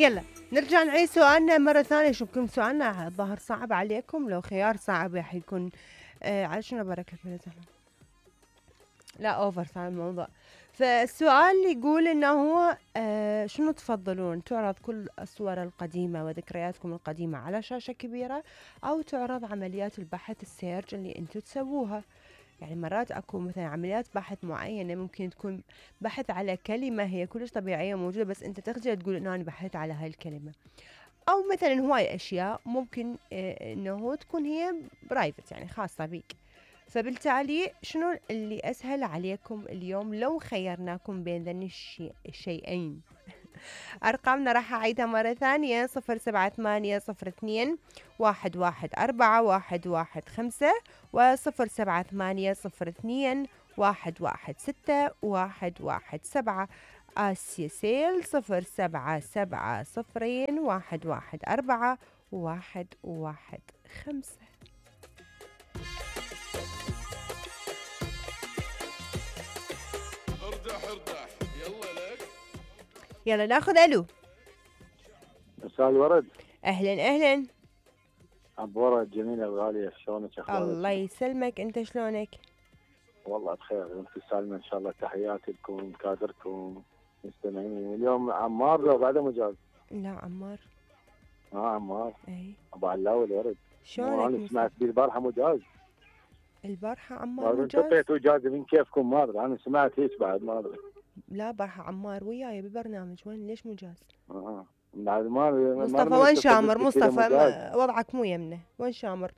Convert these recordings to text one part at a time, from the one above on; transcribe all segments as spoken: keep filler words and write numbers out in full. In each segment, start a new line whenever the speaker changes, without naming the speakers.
يلا نرجع نعيد سؤالنا مرة ثانية. شو يمكن سؤالنا الظاهر صعب عليكم؟ لو خيار صعب راح يكون آه على شنو بركة الزحمة؟ لا اوفر صار الموضوع. فالسؤال يقول انه هو آه شنو تفضلون، تعرض كل الصور القديمة وذكرياتكم القديمة على شاشة كبيرة، او تعرض عمليات البحث السيرج اللي انتم تسووها؟ يعني مرات اكو مثلا عمليات بحث معينة ممكن تكون بحث على كلمة هي كلش طبيعية موجودة، بس انت تخجل تقول انه انا بحثت على هاي الكلمة. او مثلا هواي اشياء ممكن آه انه تكون هي برايفت يعني خاصة بيك. فبالتالي شنو اللي أسهل عليكم اليوم لو خيرناكم بين ذن الشي... الشيئين؟ أرقامنا راح أعيدها مرة ثانية: صفر سبعة ثمانية صفر اثنين واحد واحد أربعة واحد واحد خمسة، وصفر سبعة ثمانية صفر اثنين واحد واحد ستة واحد واحد سبعة. آسيا سيل صفر سبعة سبعة صفرين واحد واحد أربعة واحد واحد خمسة.
ارجح ارجح يلا لك.
يلا ناخذ ألو.
مساء الورد.
أهلا أهلا.
عبورة الجميلة الغالية، شلونك اخبارك؟
الله يسلمك، انت شلونك؟
والله بخير، انت سالمة ان شاء الله. تحياتي لكم كادركم مستمعين. اليوم عمار لو بعده مجاز؟
لا عمار.
اه عمار
اي
ابو علاوي الورد.
شلونك؟
انا سمعت بيه البارحة مجاز.
البارحة عمار
ما انتم
مجاز؟
اعطيتوا اجازة من كيفكم ما ادري، انا سمعت هيك بعد ما ادري.
لا بارحة عمار وياي ببرنامج، وين ليش مجاز؟
اه بعد ما ما
مصطفى
من
وين
اتصل
شامر؟
بك قلت له
مصطفى
مجاز.
ما وضعك مو يمنه، وين شامر؟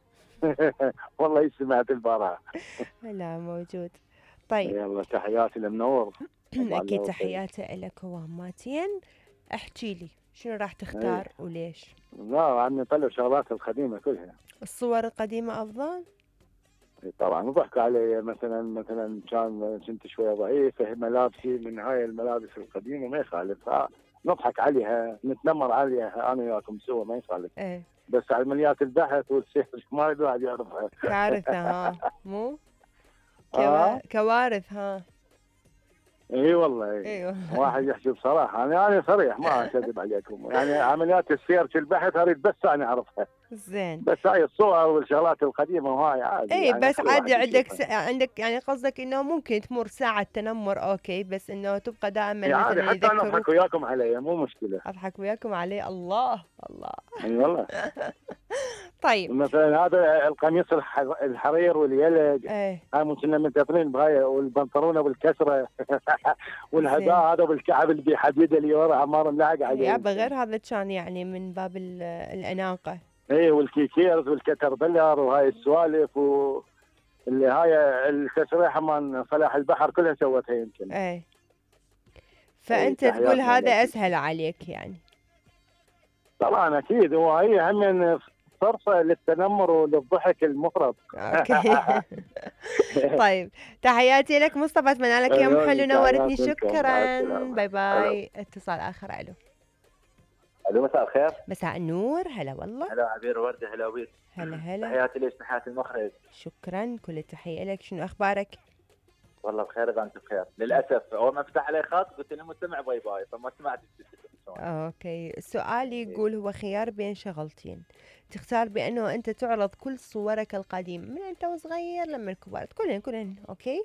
والله هيك سمعت البارحة.
لا موجود. طيب
يلا تحياتي للمنور. أبو
اكيد
علاوي خير.
تحياتي لك وهماتين. احكي لي شنو راح تختار وليش؟
لا عم نطلع شغلات القديمة كلها.
الصور القديمة افضل؟
طبعا وضحك علي مثلا مثلا كان كنت شويه ضعيفه، ملابسي من هاي الملابس القديمه ما يخالف، نضحك عليها نتنمر عليها انا وياكم سوا ما يخالف.
ايه
بس عمليات البحث والسيرش ما الواحد يعرفها.
كارثة ها مو؟
اه
كوا... كوارث ها.
اي والله اي.
ايوه
واحد يحكي بصراحه، انا انا صريح ما اكذب عليكم، يعني عمليات السيرش البحث اريد بس انا اعرفها.
زين.
بس هاي الصور والشغلات القديمه وهاي عادي
اي
يعني
بس
كل
عادي
واحد
عندك س...
يشوفها.
عندك يعني قصدك انه ممكن تمر ساعة تنمر اوكي، بس انه تبقى دائما
اي عادي
مثلا
حتى انا اضحك
يذكروك.
وياكم علي مو مشكله.
اضحك وياكم عليه. الله الله.
اي والله.
طيب
مثلا هذا القميص الح- الحرير واليلق
ايه
هاي كنا متفقين بهاي، والبنطلونه بالكسره والهداء
زين.
هذا بالكعب اللي بحديد اللي ورا عمار ملاحق عليه.
يابا غير هذا كان يعني من باب ال- الاناقة.
اي والكيكيرز والكتربلر وهاي السوالف و اللي هاي التسريحه من فلاح البحر كلها سوتها يمكن.
ايه
اي
فانت تقول
تحياتنا
هذا
لك.
اسهل عليك يعني.
طبعا اكيد، وهي هم صرفه للتنمر وللضحك المفرط.
اوكي طيب تحياتي لك مصطفى، اتمنى لك يوم
أيوة،
حلو، نورتني،
تحياتي لكم. مع
شكرا.
السلامة.
باي
هلا.
باي. اتصال اخر. الو.
الو مساء الخير.
مساء النور. هلا والله.
هلا عبير وردة، هلا بيك.
هلا هلا.
تحياتي ليش تحياتي المخرج.
شكرا، كل التحية لك. شنو اخبارك؟
والله بخير اذا انت بخير. للاسف اول ما فتح علي خط قلت لي مستمع باي باي فما سمعت.
اوكي السؤال يقول هو خيار بين شغلتين، تختار بانه انت تعرض كل صورك القديمة من انت وصغير لما كبرت كلهن كلهن اوكي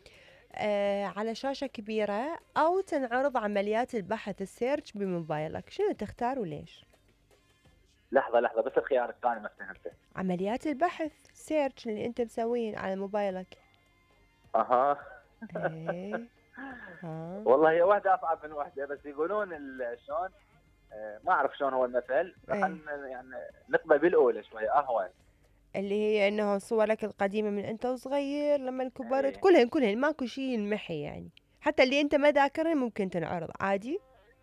آه على شاشة كبيرة، او تنعرض عمليات البحث السيرش بموبايلك. شنو تختار وليش؟
لحظه لحظه بس الخيار الثاني ما فهمته.
عمليات البحث سيرش اللي انت مسوين على موبايلك.
اها.
ايه ها.
والله هي واحده اصعب من واحده، بس يقولون ال- شلون آه، ما اعرف شلون هو المثل،
إيه.
خلينا يعني نقبل بالاولى شويه اهون.
اللي هي انه صورك القديمة من انت وصغير لما كبرت
إيه.
كلهن كلهن ماكو شيء ينمحي يعني، حتى اللي انت ما ذاكرهن ممكن تنعرض عادي.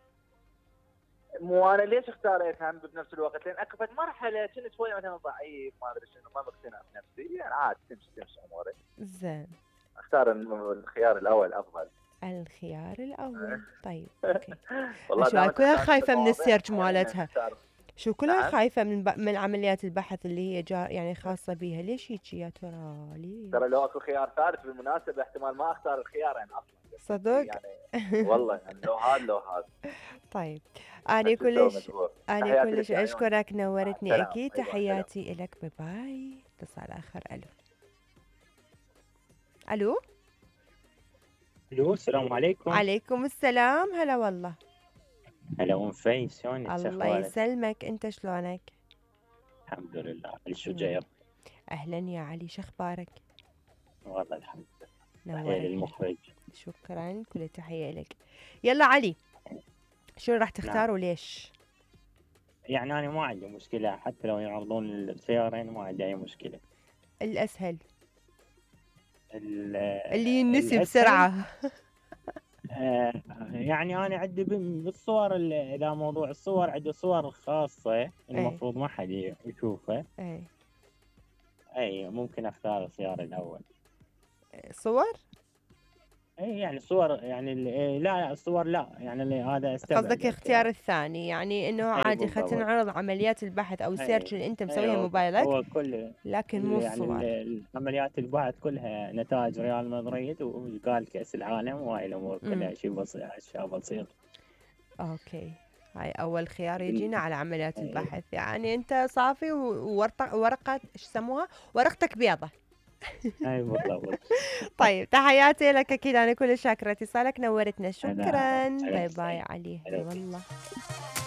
مو انا ليش اختاريتها بنفس الوقت؟ لان اكبر مرحله كنت شويه مثلا ضعيف ما ادري شنو، ما مقتنع بنفسي يعني عادي تمشي تمشي اموري.
زين.
اختار الخيار الاول افضل.
الخيار الاول. طيب اوكي.
والله
شو
دامك
كلها
اخترت
خايفة من
المواضيع
السيرش
يعني
مالتها؟
نختار.
شو كلها
نعم.
خايفة من ب... من عمليات البحث اللي هي جا يعني خاصة بيها؟ ليش هيك يا ترى؟ ليش؟
ترى لو اكو خيار ثالث بالمناسبه احتمال ما اختار الخيارين اصلا.
صدق.
يعني والله يعني لو هذا لو هذا.
طيب أنا
بس تسوي
كلش
مجهود.
أنا
تحياتي لك
كلش
يا عيون.
أشكرك،
مع
نورتني
السلامة.
أكيد.
باي باي. سلام.
تحياتي إلك، باي باي. اتصال آخر. ألو ألو.
الو السلام عليكم.
عليكم السلام. هلا والله.
هلا ام في، شلونك؟
الله
شخبارك؟
يسلمك، أنت شلونك؟
الحمد لله. الشجير.
أهلا يا علي، شخبارك؟
والله الحمد لله. تحية
نورتني.
للمخرج.
شكرا، كل تحية لك. يلا علي، شو راح تختار وليش؟
يعني انا ما عندي مشكله، حتى لو يعرضون السيارين ما عندي اي مشكله.
الأسهل
ال-
اللي ينسي
الأسهل،
بسرعة.
آه، يعني انا عندي بال- بالصور ال- اذا موضوع الصور عندي صور خاصه المفروض ما حد يشوفها.
اي
اي ممكن اختار الخيار الاول.
صور؟
اي يعني صور يعني ال- إيه، لا لا الصور لا، يعني اللي هذا استبعد.
قصدك اختيار الثاني، يعني انه
أي
عادي
بالضبط.
خلينا عمليات البحث او
أي.
السيرش اللي انت مسويها
أيوة،
موبايلك،
هو كل
لكن مو
يعني
الصور.
ال- العمليات البحث كلها نتائج ريال مدريد وقال كأس العالم وهاي الأمور
مم.
كلها شيء بسيط، أشياء بسيط.
اوكي، هاي اول خيار يجينا على عمليات
أي.
البحث. يعني انت صافي وورقة ورقة ايش يسموها، ورقتك بيضة.
أي بالضبط.
طيب تحياتي لك، اكيد انا كل شاكرة اتصالك، نورتنا. شكرا.
هلا
باي
وسهلا.
باي علي.
هلا
هلا والله.